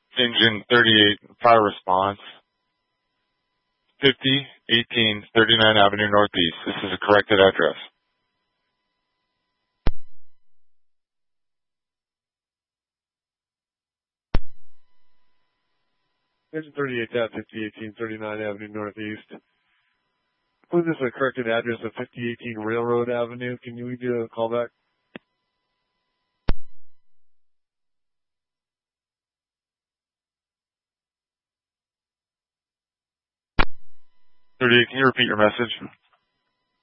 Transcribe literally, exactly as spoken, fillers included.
Engine thirty-eight, fire response. fifty, eighteen, thirty-nine Avenue Northeast. This is a corrected address. Engine thirty-eight, fifty, eighteen, thirty-nine Avenue Northeast. This is a corrected address of fifty eighteen Railroad Avenue. Can you do a callback? thirty-eight, can you repeat your message?